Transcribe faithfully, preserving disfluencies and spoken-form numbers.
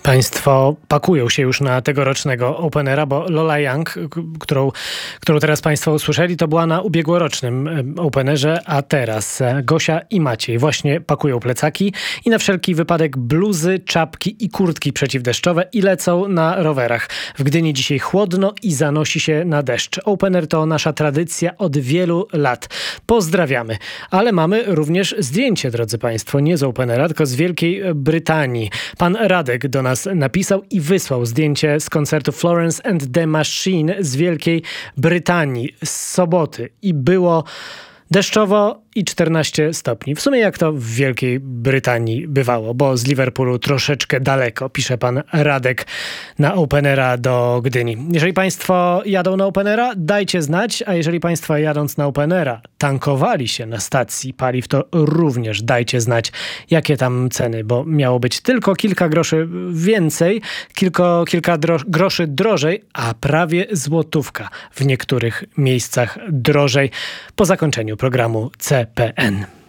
Państwo pakują się już na tegorocznego Openera, bo Lola Young, którą, którą teraz Państwo usłyszeli, to była na ubiegłorocznym Openerze, a teraz Gosia i Maciej właśnie pakują plecaki i na wszelki wypadek bluzy, czapki i kurtki przeciwdeszczowe i lecą na rowerach. W Gdyni dzisiaj chłodno i zanosi się na deszcz. Opener to nasza tradycja od wielu lat. Pozdrawiamy. Ale mamy również zdjęcie, drodzy Państwo, nie z Openera, tylko z Wielkiej Brytanii. Pan Radek do nas napisał i wysłał zdjęcie z koncertu Florence and the Machine z Wielkiej Brytanii z soboty i było deszczowo i czternaście stopni. W sumie jak to w Wielkiej Brytanii bywało, bo z Liverpoolu troszeczkę daleko, pisze pan Radek na Openera do Gdyni. Jeżeli Państwo jadą na Openera, dajcie znać, a jeżeli Państwo jadąc na Openera tankowali się na stacji paliw, to również dajcie znać, jakie tam ceny, bo miało być tylko kilka groszy więcej, kilko, kilka dro- groszy drożej, a prawie złotówka w niektórych miejscach drożej po zakończeniu programu C P N.